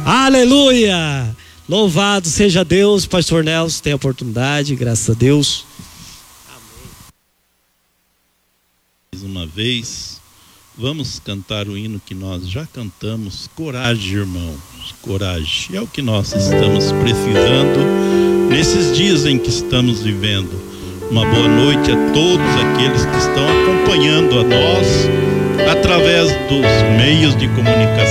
Aleluia! Louvado seja Deus. Pastor Nelson tem a oportunidade, graças a Deus. Mais uma vez, vamos cantar o hino que nós já cantamos. Coragem, irmãos, coragem. É o que nós estamos precisando nesses dias em que estamos vivendo. Uma boa noite a todos aqueles que estão acompanhando a nós através dos meios de comunicação.